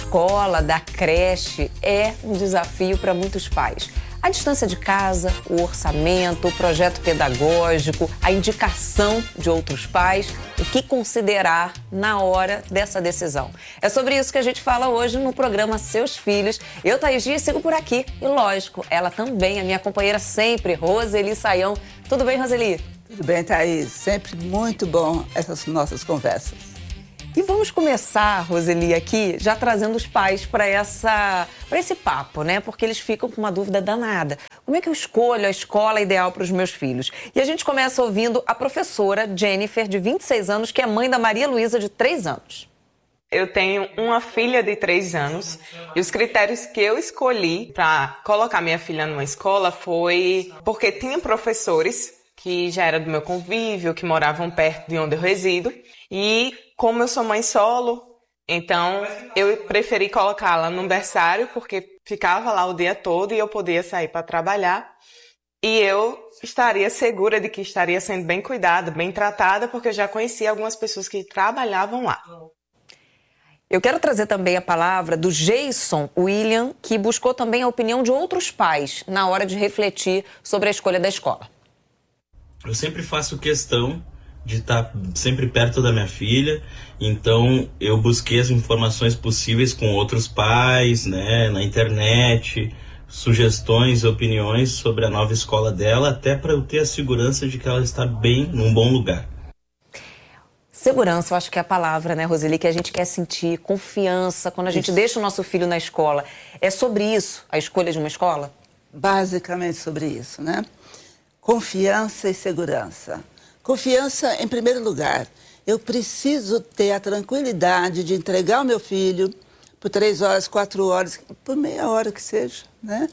escola, da creche, é um desafio para muitos pais. A distância de casa, o orçamento, o projeto pedagógico, a indicação de outros pais, o que considerar na hora dessa decisão. É sobre isso que a gente fala hoje no programa Seus Filhos. Eu, Thaís Dias, sigo por aqui. E lógico, ela também, a minha companheira sempre, Roseli Saião. Tudo bem, Roseli? Tudo bem, Thaís. Sempre muito bom essas nossas conversas. E vamos começar, Roseli, aqui já trazendo os pais para esse papo, né? Porque eles ficam com uma dúvida danada. Como é que eu escolho a escola ideal para os meus filhos? E a gente começa ouvindo a professora Jennifer, de 26 anos, que é mãe da Maria Luísa, de 3 anos. Eu tenho uma filha de 3 anos e os critérios que eu escolhi para colocar minha filha numa escola foi porque tinha professores que já eram do meu convívio, que moravam perto de onde eu resido. E como eu sou mãe solo, então eu preferi colocá-la num berçário porque ficava lá o dia todo e eu podia sair para trabalhar. E eu estaria segura de que estaria sendo bem cuidada, bem tratada, porque eu já conhecia algumas pessoas que trabalhavam lá. Eu quero trazer também a palavra do Jason William, que buscou também a opinião de outros pais na hora de refletir sobre a escolha da escola. Eu sempre faço questão de estar sempre perto da minha filha, então eu busquei as informações possíveis com outros pais, né, na internet, sugestões, opiniões sobre a nova escola dela, até para eu ter a segurança de que ela está bem, num bom lugar. Segurança, eu acho que é a palavra, né, Roseli, que a gente quer sentir, confiança, quando a gente deixa o nosso filho na escola. É sobre isso, a escolha de uma escola? Basicamente sobre isso, né? Confiança e segurança. Confiança em primeiro lugar. Eu preciso ter a tranquilidade de entregar o meu filho por 3 horas, 4 horas, por meia hora que seja, né?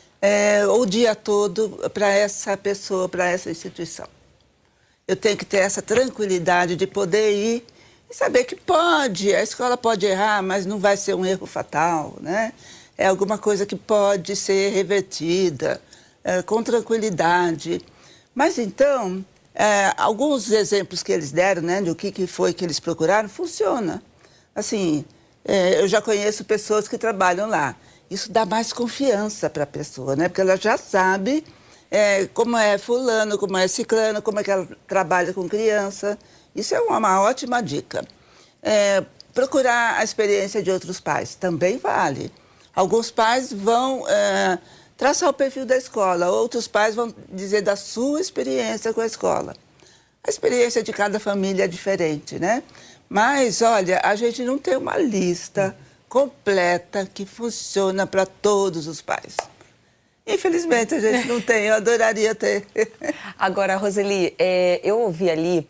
O dia todo para essa pessoa, para essa instituição. Eu tenho que ter essa tranquilidade de poder ir e saber que a escola pode errar, mas não vai ser um erro fatal, né? É alguma coisa que pode ser revertida com tranquilidade. Mas então, alguns exemplos que eles deram, né, do que foi que eles procuraram, funciona. Assim, eu já conheço pessoas que trabalham lá. Isso dá mais confiança para a pessoa, né? Porque ela já sabe como é fulano, como é ciclano, como é que ela trabalha com criança. Isso é uma ótima dica. Procurar a experiência de outros pais também vale. Alguns pais vão traçar o perfil da escola, outros pais vão dizer da sua experiência com a escola. A experiência de cada família é diferente, né? Mas, olha, a gente não tem uma lista completa que funciona para todos os pais. Infelizmente, a gente não tem, eu adoraria ter. Agora, Roseli, eu ouvi ali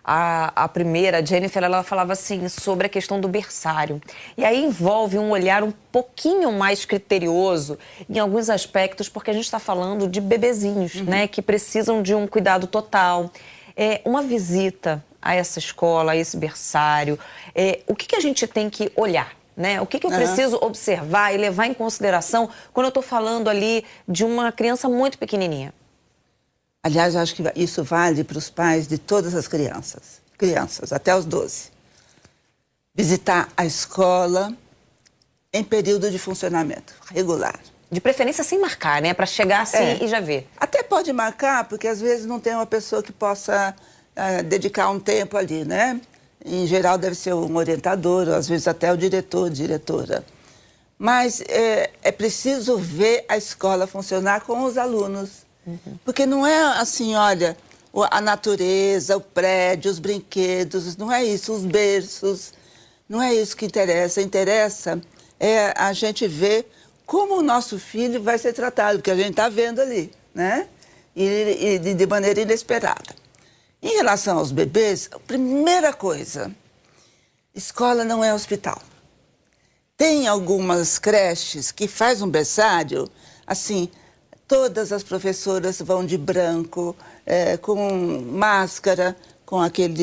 a primeira, a Jennifer, ela falava assim sobre a questão do berçário. E aí envolve um olhar um pouquinho mais criterioso em alguns aspectos, porque a gente está falando de bebezinhos, né, que precisam de um cuidado total. Uma visita a essa escola, a esse berçário, o que a gente tem que olhar? Né? O que eu preciso observar e levar em consideração quando eu estou falando ali de uma criança muito pequenininha? Aliás, eu acho que isso vale para os pais de todas as crianças, até os 12. Visitar a escola em período de funcionamento regular. De preferência sem marcar, né? Para chegar assim e já ver. Até pode marcar, porque às vezes não tem uma pessoa que possa dedicar um tempo ali, né? Em geral deve ser um orientador, ou às vezes até o diretor, diretora. Mas é preciso ver a escola funcionar com os alunos. Porque não é assim, olha, a natureza, o prédio, os brinquedos, não é isso, os berços, não é isso que interessa. Interessa a gente ver como o nosso filho vai ser tratado, porque a gente está vendo ali, né? E de maneira inesperada. Em relação aos bebês, a primeira coisa, escola não é hospital. Tem algumas creches que faz um berçário, assim, todas as professoras vão de branco, com máscara, com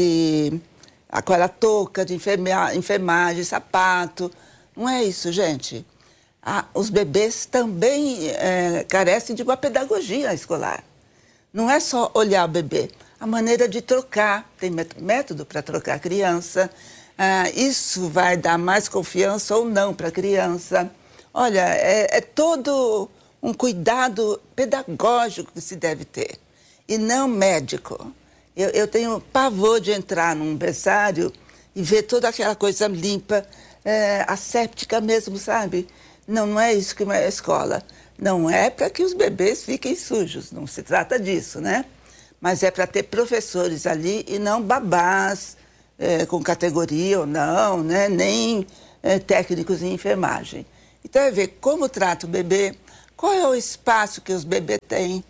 aquela touca de enfermagem, sapato. Não é isso, gente. Os bebês também carecem de uma pedagogia escolar. Não é só olhar o bebê. A maneira de trocar, tem método para trocar a criança, Isso vai dar mais confiança ou não para a criança. Olha, é todo um cuidado pedagógico que se deve ter, e não médico. Eu tenho pavor de entrar num berçário e ver toda aquela coisa limpa, asséptica mesmo, sabe? Não é isso que é uma escola. Não é para que os bebês fiquem sujos, não se trata disso, né? Mas é para ter professores ali e não babás com categoria ou não, né? Nem técnicos em enfermagem. Então é ver como trata o bebê, qual é o espaço que os bebês têm.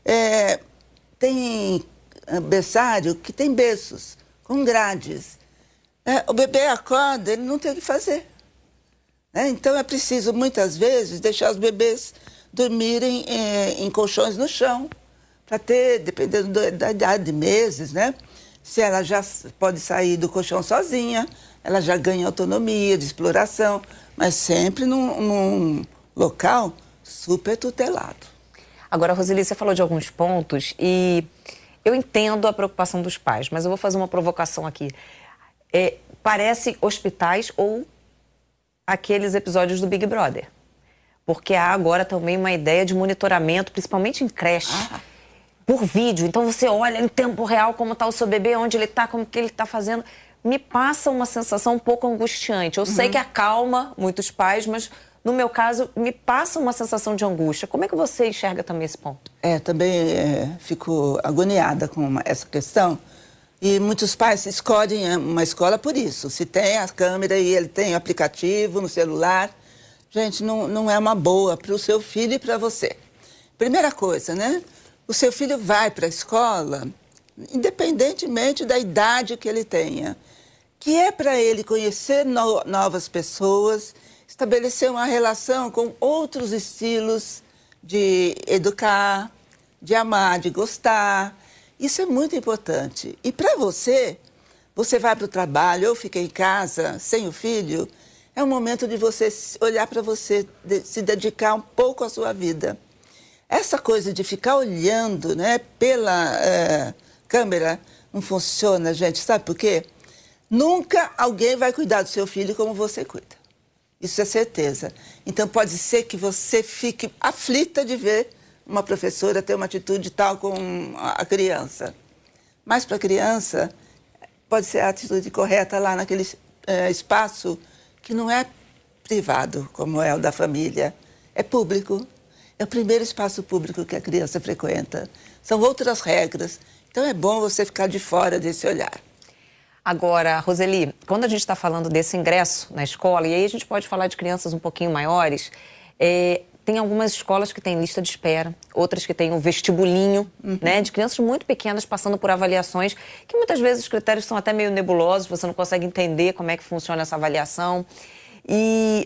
Tem berçário que tem berços, com grades. O bebê acorda, ele não tem o que fazer. Então é preciso, muitas vezes, deixar os bebês dormirem em colchões no chão, para ter, dependendo da idade de meses, né? Se ela já pode sair do colchão sozinha, ela já ganha autonomia de exploração, mas sempre num local super tutelado. Agora, Roseli, você falou de alguns pontos e eu entendo a preocupação dos pais, mas eu vou fazer uma provocação aqui. Parece hospitais ou aqueles episódios do Big Brother. Porque há agora também uma ideia de monitoramento, principalmente em creche, por vídeo. Então você olha em tempo real como está o seu bebê, onde ele está, como que ele está fazendo. Me passa uma sensação um pouco angustiante. Eu sei que acalma muitos pais, mas no meu caso me passa uma sensação de angústia. Como é que você enxerga também esse ponto? Também fico agoniada com essa questão. E muitos pais escolhem uma escola por isso. Se tem a câmera e ele tem o aplicativo no celular, gente, não é uma boa para o seu filho e para você. Primeira coisa, né? O seu filho vai para a escola, independentemente da idade que ele tenha, que é para ele conhecer novas pessoas, estabelecer uma relação com outros estilos de educar, de amar, de gostar. Isso é muito importante. E para você vai para o trabalho ou fica em casa sem o filho, é um momento de você olhar para você, se dedicar um pouco à sua vida. Essa coisa de ficar olhando, né, pela câmera não funciona, gente. Sabe por quê? Nunca alguém vai cuidar do seu filho como você cuida. Isso é certeza. Então pode ser que você fique aflita de ver uma professora ter uma atitude tal com a criança. Mas para a criança, pode ser a atitude correta lá naquele espaço que não é privado, como é o da família, é público. É o primeiro espaço público que a criança frequenta. São outras regras. Então é bom você ficar de fora desse olhar. Agora, Roseli, quando a gente está falando desse ingresso na escola, e aí a gente pode falar de crianças um pouquinho maiores, tem algumas escolas que têm lista de espera, outras que têm um vestibulinho, né, de crianças muito pequenas passando por avaliações, que muitas vezes os critérios são até meio nebulosos, você não consegue entender como é que funciona essa avaliação. E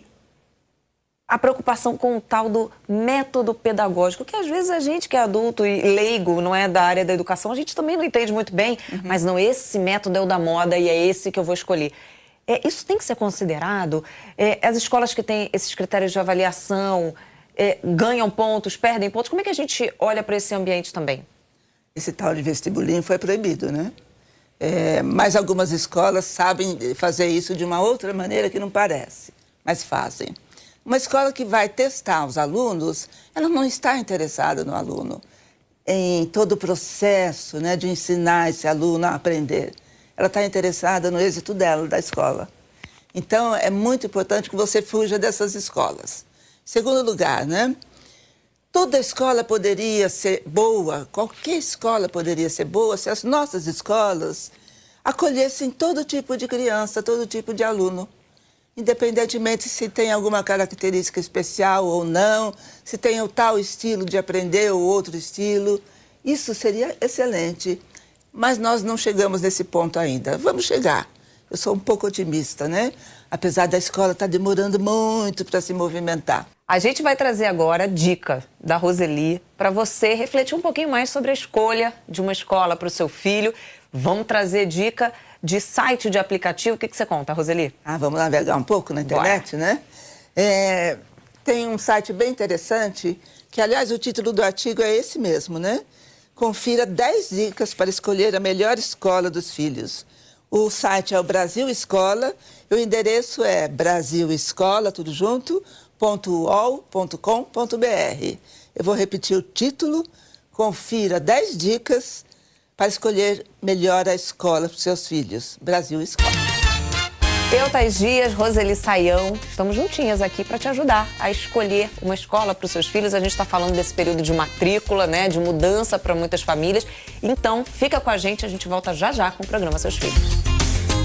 a preocupação com o tal do método pedagógico, que às vezes a gente que é adulto e leigo, não é da área da educação, a gente também não entende muito bem, mas não, esse método é o da moda e é esse que eu vou escolher. Isso tem que ser considerado? As escolas que têm esses critérios de avaliação ganham pontos, perdem pontos, como é que a gente olha para esse ambiente também? Esse tal de vestibulinho foi proibido, né? Mas algumas escolas sabem fazer isso de uma outra maneira que não parece, mas fazem. Uma escola que vai testar os alunos, ela não está interessada no aluno, em todo o processo, né, de ensinar esse aluno a aprender. Ela está interessada no êxito dela, da escola. Então, é muito importante que você fuja dessas escolas. Segundo lugar, né? Toda escola poderia ser boa, qualquer escola poderia ser boa se as nossas escolas acolhessem todo tipo de criança, todo tipo de aluno. Independentemente se tem alguma característica especial ou não, se tem o tal estilo de aprender ou outro estilo, isso seria excelente. Mas nós não chegamos nesse ponto ainda. Vamos chegar. Eu sou um pouco otimista, né? Apesar da escola estar demorando muito para se movimentar. A gente vai trazer agora a dica da Roseli para você refletir um pouquinho mais sobre a escolha de uma escola para o seu filho. Vamos trazer dica de site, de aplicativo. O que você conta, Roseli? Vamos navegar um pouco na internet, né? Tem um site bem interessante, que, aliás, o título do artigo é esse mesmo, né? Confira 10 dicas para escolher a melhor escola dos filhos. O site é o Brasil Escola, e o endereço é brasilescola, tudo junto, .uol.com.br. Eu vou repetir o título, confira 10 dicas para escolher melhor a escola para os seus filhos. Brasil Escola. Eu, Thais Dias, Roseli Saião, estamos juntinhas aqui para te ajudar a escolher uma escola para os seus filhos. A gente está falando desse período de matrícula, né, de mudança para muitas famílias. Então, fica com a gente volta já já com o programa Seus Filhos.